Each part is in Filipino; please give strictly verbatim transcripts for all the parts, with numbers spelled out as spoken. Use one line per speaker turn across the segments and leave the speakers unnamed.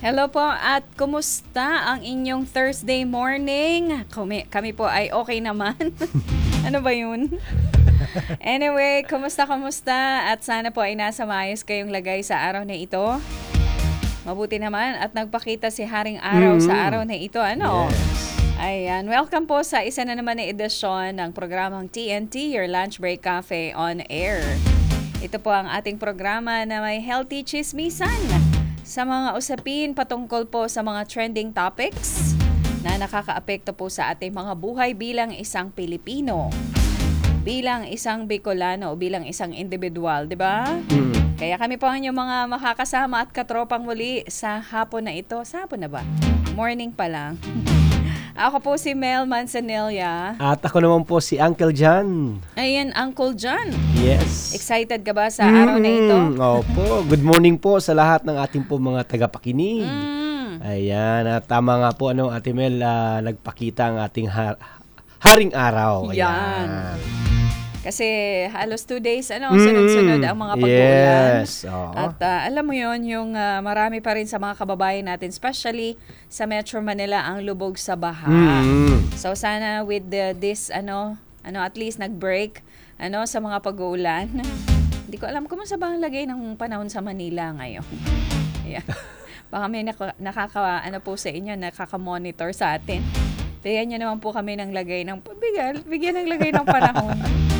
Hello po at kumusta ang inyong Thursday morning? Kami, kami po ay okay naman. Ano ba yun? Anyway, kumusta kumusta at sana po ay nasa maayos kayong lagay sa araw na ito. Mabuti naman at nagpakita si Haring Araw
Mm.
sa araw na ito. Ano?
Yes.
Ayan, welcome po sa isa na naman na edisyon ng programang T N T, your lunch break cafe on air. Ito po ang ating programa na may healthy chismisan sa mga usapin patungkol po sa mga trending topics na nakakaapekto po sa ating mga buhay bilang isang Pilipino, bilang isang Bicolano o bilang isang individual, di ba?
Mm.
Kaya kami po ang inyong mga makakasama at katropang muli sa hapon na ito. Sa hapon na ba? Morning pa lang. Ako po si Mel Manzanilla.
At ako naman po si Uncle John.
Ayan, Uncle John.
Yes.
Excited ka ba sa araw na ito?
Mm, Opo. Good morning po sa lahat ng ating po mga tagapakinig.
Mm.
Ayan. At tama nga po, ano, Ate Mel, ah, nagpakita ang ating ha- Haring Araw.
Yan. Kasi halos two days, ano, sunod-sunod ang mga pag-uulan.
Yes. Oo.
At ah, alam mo yon yung ah, marami pa rin sa mga kababayan natin, especially sa Metro Manila, ang lubog sa baha.
Mm.
So sana with the, this, ano, ano at least nag-break ano, sa mga pag-uulan. Hindi ko alam kung sa ba ang lagay ng panahon sa Manila ngayon. Ayan. Baka may naka, nakaka, ano po sa inyo, nakaka-monitor sa atin. Bigyan nyo naman po kami ng lagay ng, bigyan, bigyan ng lagay ng panahon.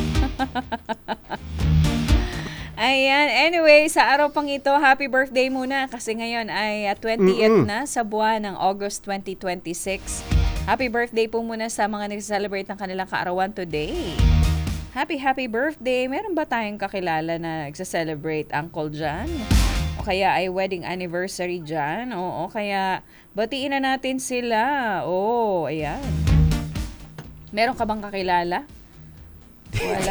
Ayan, anyway, sa araw pang ito, happy birthday muna kasi ngayon ay uh, twentieth
Mm-mm.
na sa buwan ng August twenty twenty-six. Happy birthday po muna sa mga nag-celebrate ng kanilang kaarawan today. Happy, happy birthday. Meron ba tayong kakilala na nagsa-celebrate, Uncle John? O kaya ay wedding anniversary dyan? Oo, kaya batiin na natin sila. Oo, ayan. Meron ka bang kakilala? Wala.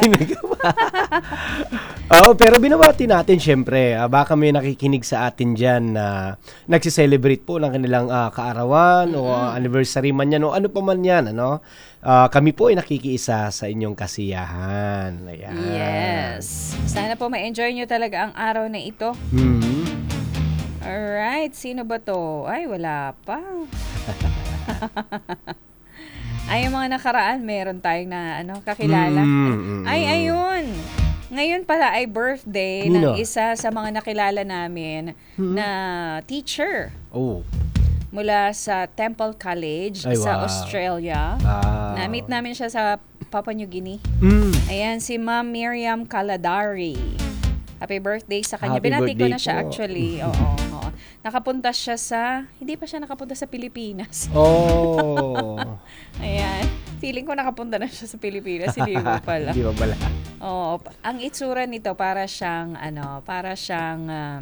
Oo, pero binabati natin syempre. Ah, baka may nakikinig sa atin dyan na nagsiselebrate po ng kanilang ah, kaarawan o ah, anniversary man yan o ano pa man yan. Ano? Ah, kami po ay nakikiisa sa inyong kasiyahan. Ayan.
Yes. Sana po ma-enjoy nyo talaga ang araw na ito.
Mhm.
Alright, sino ba to? Ay, wala pa. Ay, yung mga nakaraan, meron tayong na ano, kakilala.
Mm, mm,
Ay,
mm.
ayun. Ngayon pala ay birthday ng
Nino?
isa sa mga nakilala namin na teacher
Oh.
mula sa Temple College
Ay,
sa
wow.
Australia.
Ah.
Na-meet namin siya sa Papua New Guinea.
Mm.
Ayan, si Ma'am Miriam Caladari. Happy birthday sa kanya.
Happy
Binati ko
birthday
na siya
po.
actually. Oo, oo. Nakapunta siya sa, hindi pa siya nakapunta sa Pilipinas.
Oh.
Ayan. Feeling ko nakapunta na siya sa Pilipinas. Hindi mo pala.
Hindi ba pala?
Oo. Ang itsura nito para siyang, ano, para siyang ah,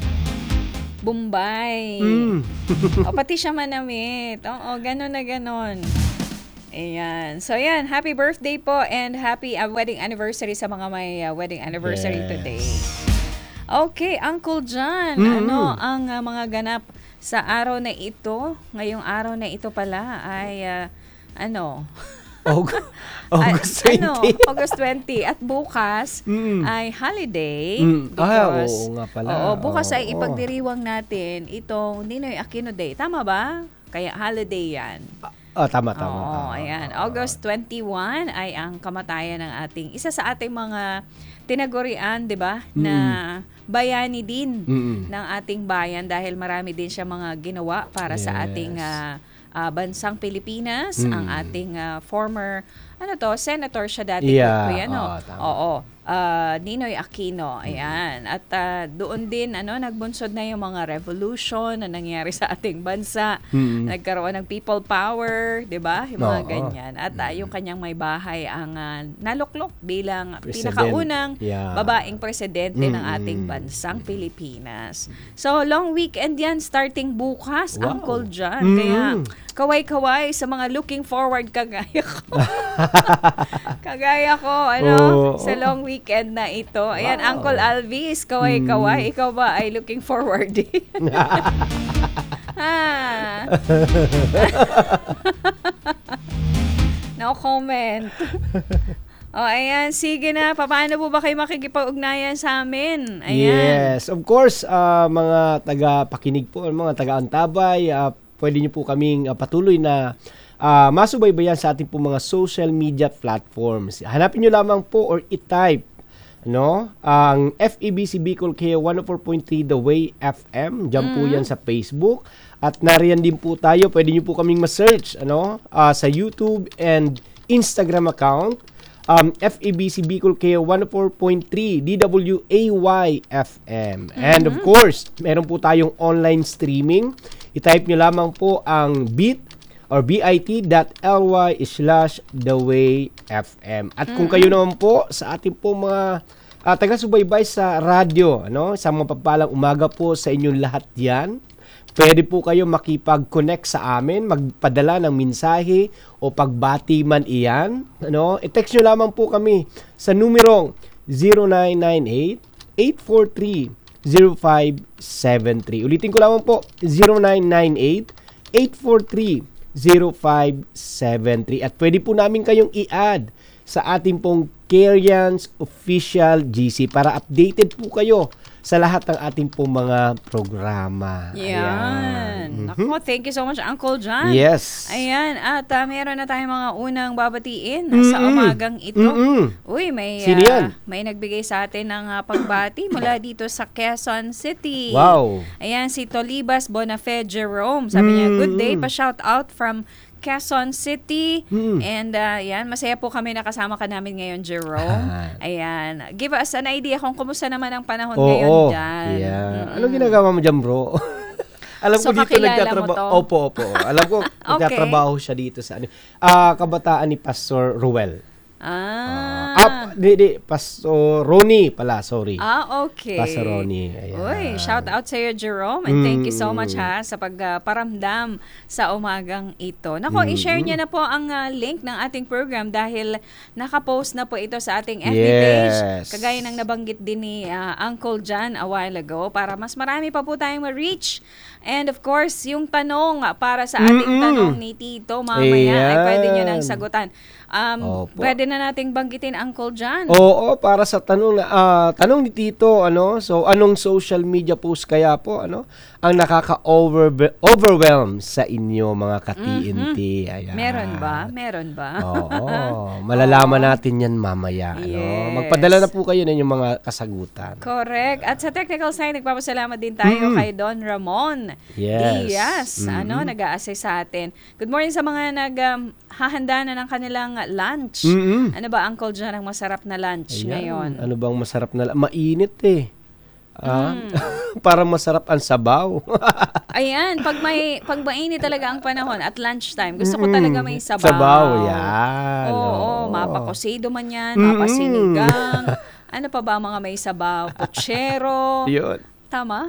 Bombay.
Mm.
O, pati siya manamit. Oo, ganun na ganun. Ayan. So, ayan. Happy birthday po and happy uh, wedding anniversary sa mga may uh, wedding anniversary
Yes.
today. Okay, Uncle John,
Mm-mm.
ano ang uh, mga ganap sa araw na ito? Ngayong araw na ito pala ay, uh, ano?
Aug-
Ay,
August
ano,
twenty.
August twentieth. At bukas
Mm.
ay holiday.
Mm. Ah,
Because,
oo nga pala.
Oo, bukas ay
Oo.
ipagdiriwang natin itong Ninoy Aquino Day. Tama ba? Kaya holiday yan.
Ah, tama, tama.
Oo,
tama.
ayan. August twenty-first ay ang kamatayan ng ating, isa sa ating mga tinagurian, di ba? Na bayani din
Mm-mm.
ng ating bayan dahil marami din siya mga ginawa para sa
Yes.
ating ah, ah, bansang Pilipinas.
Mm.
Ang ating ah, former, ano to, senator siya dati.
Yeah,
Kuya, no?
oo, tama.
Oo. ah, Ninoy Aquino, ayan. At ah, doon din, ano, nagbunsod na yung mga revolution na nangyari sa ating bansa.
Mm.
Nagkaroon ng people power, 'di ba? Yung mga
Oo.
ganyan. At ah, yung kanyang may bahay ang ah, naluklok bilang
President.
pinakaunang
Yeah.
babaeng presidente ng
Mm.
ating bansang Pilipinas. So, long weekend yan starting bukas,
Wow.
Uncle John.
Mm.
Kaya kaway-kaway sa mga looking forward kagaya ko. kagaya ko, ano,
Oo.
sa long weekend na ito. Ayan,
Wow.
Uncle Alvis, kaway-kaway. Ikaw ba ay looking forward din? Ah. No comment. Oh, ayan. Sige na. Paano po ba kayo makikipag-ugnayan sa amin? Ayan.
Yes, of course, ah, mga taga-pakinig po, mga taga-antabay, ah, pwede niyo po kaming ah, patuloy na ah, masubaybayan sa ating po mga social media platforms. Hanapin niyo lamang po or i-type no? Ang F E B C Bicol K one oh four point three The Way F M. Diyan po yan sa Facebook. At nariyan din po tayo. Pwede niyo po kaming ma-search ano? ah, sa YouTube and Instagram account. Um, F E B C Bicol K one oh four point three D W A Y F M. And of course, meron po tayong online streaming. I-type nyo lamang po ang bit or bit.ly slash The Way F M. At kung kayo naman po sa ating po mga uh, taga-subaybay sa radyo, ano, sa mga papalang umaga po sa inyong lahat yan, pwede po kayo makipag-connect sa amin, magpadala ng mensahe o pagbati man iyan. Ano? I-text nyo lamang po kami sa numerong zero nine nine eight, eight four three, zero five seven three. Ulitin ko lamang po, zero nine nine eight, eight four three, zero five seven three. At pwede po namin kayong i-add sa ating pong Kerian's Official G C para updated po kayo sa lahat ng ating pong mga programa.
Yan. Naku, thank you so much, Uncle John.
Yes.
Ayan, at uh, meron na tayong mga unang babatiin
Mm-mm.
sa umagang ito.
Mm-mm.
Uy, may
Sino yan?
uh, may nagbigay sa atin ng uh, pagbati mula dito sa Quezon City.
Wow.
Ayan, si Tolibas Bonafe Jerome. Sabi niya, good day,
Mm-mm.
pa-shout out from Quezon City.
Mm.
And uh, yan, masaya po kami nakasama ka namin ngayon, Jerome. Ayan. Give us an idea kung kumusta naman ang panahon ngayon
Oo.
dyan.
Yeah.
Mm-mm.
Anong ginagawa mo dyan, bro? Alam
So,
ko dito
kakilala mo
nagtatrabaho.
to?
Opo, opo. Alam ko nagtatrabaho siya dito sa ano. Ah, kabataan ni Pastor Ruel.
Ah.
Ah, di, di, Pastor Ronnie pala, sorry.
Ah, okay.
Pastor Ronnie. Ayan.
Uy, shout out sa iyo, Jerome. And thank you so
Mm.
much ha sa pagparamdam sa umagang ito. Nako,
Mm.
i-share niyo na po ang ah, link ng ating program dahil nakapost na po ito sa ating F B page.
Yes.
Kagaya ng nabanggit din ni ah, Uncle John a while ago para mas marami pa po tayong ma-reach. And of course, yung tanong ah, para sa ating
Mm-mm.
tanong ni Tito mamaya ay pwede niyo nang
Ayan.
sagutan. Um,
Opo.
pwede na nating banggitin, Uncle John.
Oo, para sa tanong na ah, tanong ni Tito, ano? So, anong social media post kaya po, ano? Ang nakaka-overwhelm sa inyo mga ka-T N T. Ayan.
Meron ba? Meron ba?
Oo, malalaman natin yan mamaya. Ano?
Yes.
Magpadala na po kayo ng inyong mga kasagutan.
Correct. At sa technical side, nagpapasalamat din tayo
Mm.
kay Don Ramon
Yes.
Diaz.
Mm.
Ano, nag-a-assist sa atin. Good morning sa mga naghahanda na ng kanilang lunch.
Mm-mm.
Ano ba, Uncle John, ang masarap na lunch
Ayan.
ngayon?
Ano bang masarap na? Mainit eh. Ah,
Mm.
parang masarap ang sabaw.
Ayan, pag may pag mainit talaga ang panahon at lunchtime, gusto ko
Mm-mm.
talaga may sabaw.
Sabaw, yan.
Oo,
Oo.
mapakosido man yan,
Mm-mm.
mapasinigang. Ano pa ba ang mga may sabaw? Putsero.
Yun.
Tama?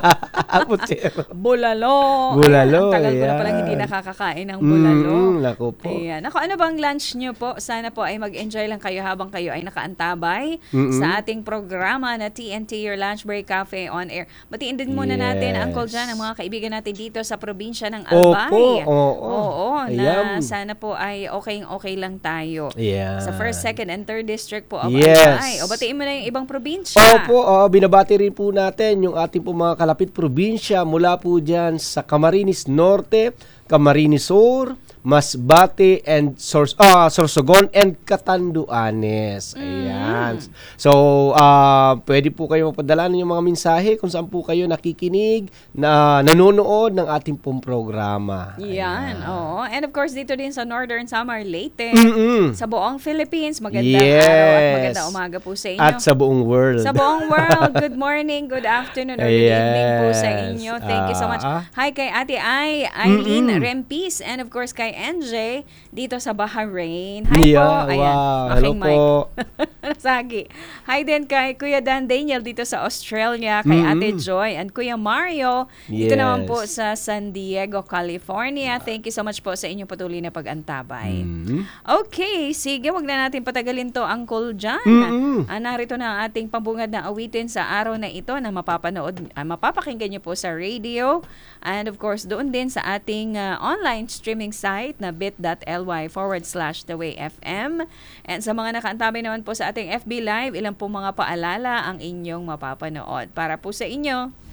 Putsero.
Bulalo.
Bulalo,
Ayan, ang tagal ko na
ayan.
palang hindi nakakakain ng bulalo.
Mm, naku po.
Ayan. Ako, ano bang lunch nyo po? Sana po ay mag-enjoy lang kayo habang kayo ay nakaantabay
Mm-mm.
sa ating programa na T N T, Your Lunch Break Cafe on Air. Batiin din muna natin,
Yes.
Uncle John, ang mga kaibigan natin dito sa probinsya ng
Opo,
Albay.
oo.
Oo, na
Ayan.
sana po ay okay-okay lang tayo.
Ayan.
Sa first, second, and third district po of
Yes.
Albay. O batiin mo na yung ibang probinsya.
Opo, oo, binabati rin po natin yung ating po mga kalapit probinsya mula po dyan sa Camarines Norte, Camarines Sur, Masbate, and Sor ah, Sorsogon, and Catanduanes. Ayan. So, ah, pwede po kayo magpadala ng mga mensahe kung saan po kayo nakikinig, na nanonood ng ating pong programa.
Yan, oo. And of course, dito din sa Northern Samar, Leyte.
Mm-mm.
Sa buong Philippines, magandang
Yes.
araw at magandang umaga po sa inyo.
At sa buong world.
Sa buong world, good morning, good afternoon, or good evening po sa
Yes.
inyo. Thank you so much.
Ah.
Hi kay Ate Ai, Eileen
Mm-mm.
Rempis, and of course kay N J dito sa Bahrain. Hi
Yeah,
po. Ayan,
wow. Hello
aking
po.
mic. Malasagi. Hi din kay Kuya Dan Daniel dito sa Australia, kay
Mm.
Ate Joy, and Kuya Mario dito
Yes.
naman po sa San Diego, California. Thank you so much po sa inyong patuloy na pag-antabay.
Mm.
Okay, sige, wag na natin patagalin to, Uncle John.
Mm-mm.
Ah, narito na ang ating pambungad na awitin sa araw na ito na mapapanood, ah, mapapakinggan nyo po sa radio, and of course doon din sa ating ah, online streaming site na bit.ly forward slash the way FM. And sa mga nakaantabay naman po sa ating F B Live, ilang po mga paalala ang inyong mapapanood para po sa inyo.